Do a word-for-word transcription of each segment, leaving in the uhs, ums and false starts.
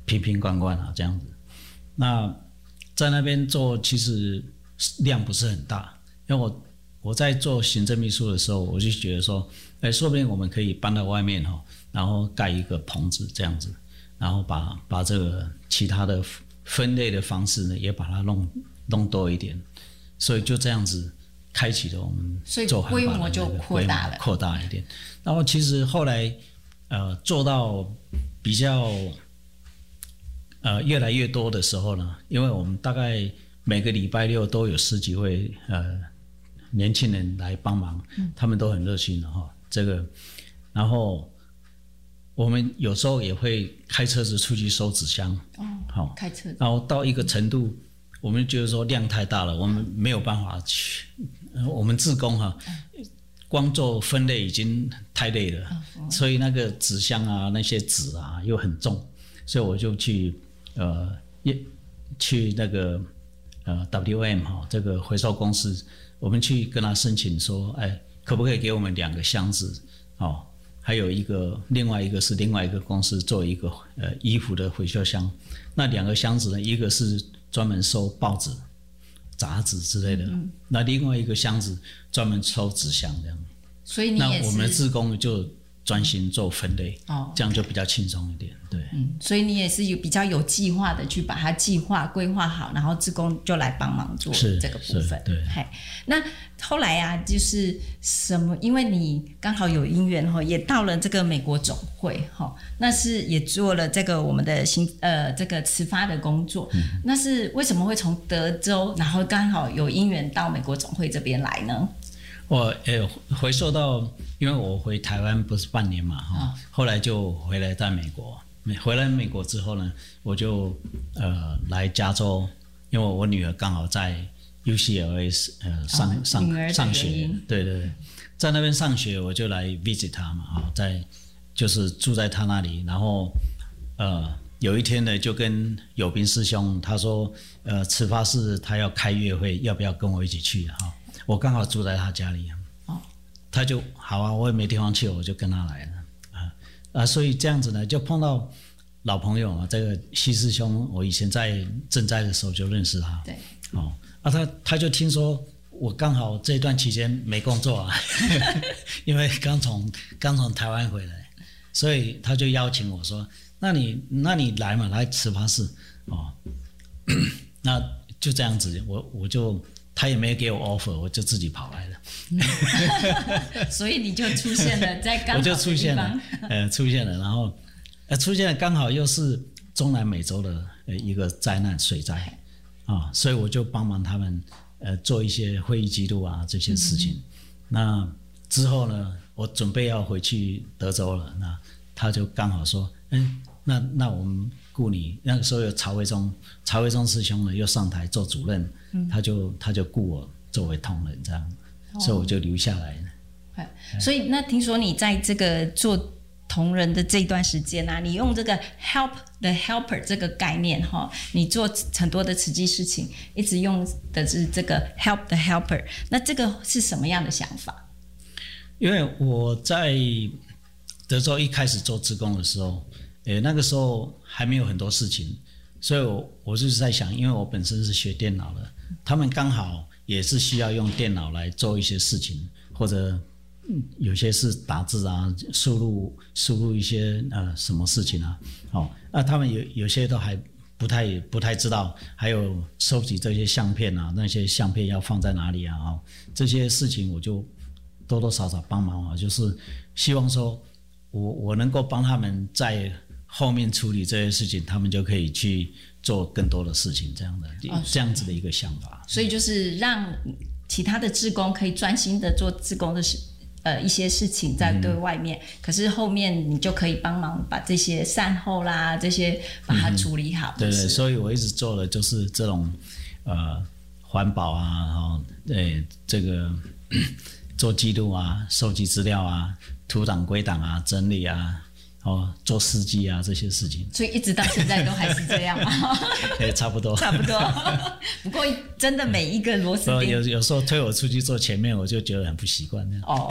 瓶瓶罐罐啊这样子。那在那边做其实量不是很大，因为我我在做行政秘书的时候，我就觉得说，哎，说不定我们可以搬到外面哈，然后盖一个棚子这样子，然后把把这个其他的分类的方式呢，也把它弄弄多一点，所以就这样子开启了我们做环保的那个规模， 所以规模就扩大了， 扩大一点。然后其实后来呃做到比较呃越来越多的时候呢，因为我们大概每个礼拜六都有十几位呃年轻人来帮忙，嗯、他们都很热心的哈。这个，然后我们有时候也会开车子出去收纸箱， 哦，好，开车， 然后到一个程度，我们觉得说量太大了，我们没有办法去，我们志工哈，光做分类已经太累了，嗯、所以那个纸箱啊，那些纸啊又很重，所以我就去呃去那个呃 W M 哈这个回收公司。我们去跟他申请说，哎，可不可以给我们两个箱子？哦，还有一个，另外一个是另外一个公司做一个呃衣服的回收箱。那两个箱子呢，一个是专门收报纸、杂志之类的，嗯、那另外一个箱子专门收纸箱这样。 所以你也是， 那我们的志工就专心做分类，哦，这样就比较轻松一点，对。 嗯，所以你也是有比较有计划的去把它计划规划好，然后志工就来帮忙做这个部分。 对， 嘿，那后来啊，就是什么？因为你刚好有因缘哈，也到了这个美国总会哈，那是也做了这个我们的行呃这个慈发的工作。嗯、那是为什么会从德州，然后刚好有因缘到美国总会这边来呢？ 我呃回溯到，因为我回台湾不是半年嘛哈，哦、后来就回来在美国。回来美国之后呢，我就呃来加州，因为我女儿刚好在 U C L A 呃上、哦、上上学，对对对，在那边上学，我就来 visit 她嘛啊，在就是住在她那里，然后呃有一天呢，就跟友斌师兄他说，呃慈发寺他要开月会，要不要跟我一起去哈？我刚好住在他家里，哦，他就好啊，我也没地方去，我就跟他来了啊啊，所以这样子呢，就碰到老朋友啊，这个西师兄，我以前在赈灾的时候就认识他， 对， 哦，啊他他就听说我刚好这段期间没工作啊，因为刚从刚从台湾回来，所以他就邀请我说，那你那你来嘛，来慈发寺哦，那就这样子，我我就。他也没给我 offer， 我就自己跑来了。 所以你就出现了在刚好的地方。我就出现了，呃，出现了，然后，呃，出现了刚好又是中南美洲的呃一个灾难水灾，啊，所以我就帮忙他们呃做一些会议记录啊这些事情。嗯、那之后呢，我准备要回去德州了，那他就刚好说，嗯，那那我们雇你，那个时候有曹维忠，曹维忠师兄呢又上台做主任。嗯、他就他就雇我作为同仁这样，哦、所以我就留下来了。 所以那听说你在这个做同仁的这段时间啊，你用这个 help the helper 这个概念哈，你做很多的慈济事情，一直用的是这个 help the helper。那这个是什么样的想法？ 因为我在德州一开始做志工的时候，诶，那个时候还没有很多事情。所以我，我就是在想，因为我本身是学电脑的，他们刚好也是需要用电脑来做一些事情，或者有些是打字啊，输入输入一些呃什么事情啊，哦，那他们有有些都还不太不太知道，还有收集这些相片啊，那些相片要放在哪里啊，哦，这些事情我就多多少少帮忙啊，就是希望说我我能够帮他们在后面处理这些事情，他们就可以去做更多的事情，这样的、哦、这样子的一个想法。 所以就是让其他的志工可以专心的做志工的事，呃，一些事情在对外面，嗯、可是后面你就可以帮忙把这些善后啦，这些把它处理好。 嗯、对对，所以我一直做的就是这种呃环保啊，然后对这个做记录啊，收集资料啊，图档归档啊，整理啊。哦，做司机啊这些事情， 所以一直到现在都还是这样吗？ 对，差不多， 差不多。不过真的每一个螺丝钉， 有有时候推我出去坐前面，我就觉得很不习惯那样。哦，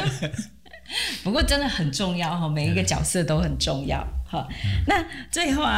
不过真的很重要哈，每一个角色都很重要哈。那最后啊。